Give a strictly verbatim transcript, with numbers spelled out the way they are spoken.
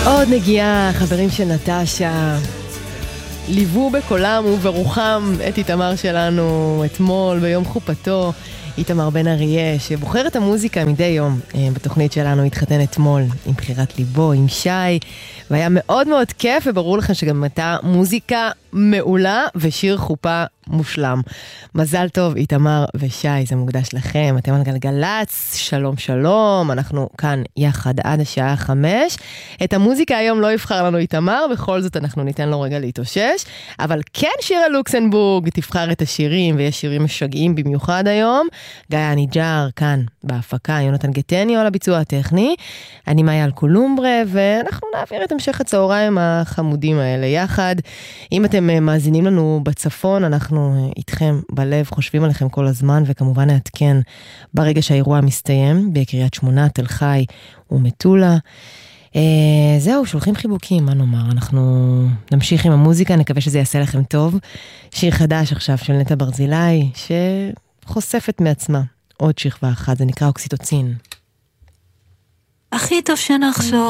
עוד נגיעה, חברים של נטשה, ליוו בקולם וברוחם את איתמר שלנו אתמול ביום חופתו. איתמר בן אריה, שבוחר את המוזיקה מדי יום בתוכנית שלנו, התחתן אתמול עם בחירת ליבו, עם שי, והיה מאוד מאוד כיף, וברור לכם שגם הייתה מוזיקה מעולה ושיר חופה מושלם. מזל טוב, איתמר ושי, זה מוקדש לכם, אתם על גלגלץ, שלום שלום, אנחנו כאן יחד עד השעה חמש. את המוזיקה היום לא יבחר לנו איתמר, בכל זאת אנחנו ניתן לו רגע להתאושש, אבל כן שירה לוקסנבורג תבחר את השירים, ויש שירים משגעים במיוחד היום. גיא ניג'אר כאן בהפקה, יונתן גטניו על הביצוע הטכני, אני מאיה אלקולומברה, ואנחנו נעביר את המשך הצהריים החמודים האלה יחד. אם אתם מאזינים לנו בצפון, אנחנו איתכם בלב, חושבים עליכם כל הזמן, וכמובן נעדכן ברגע שהאירוע מסתיים, בקריית שמונה, תל חי ומטולה. אה, זהו, שולחים חיבוקים, מה נאמר? אנחנו נמשיך עם המוזיקה, נקווה שזה יעשה לכם טוב. שיר חדש עכשיו של נטע ברזילי, שחושפת מעצמה עוד שכבה אחת, זה נקרא אוקסיטוצין. הכי טוב שנחשוב